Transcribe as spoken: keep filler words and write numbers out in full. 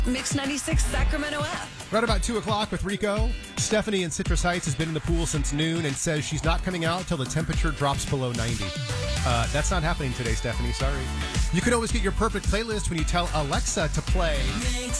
Mix ninety-six Sacramento app. Right about two o'clock with Rico. Stephanie in Citrus Heights has been in the pool since noon and says she's not coming out till the temperature drops below ninety. Uh, that's not happening today, Stephanie. Sorry. You can always get your perfect playlist when you tell Alexa to play Mix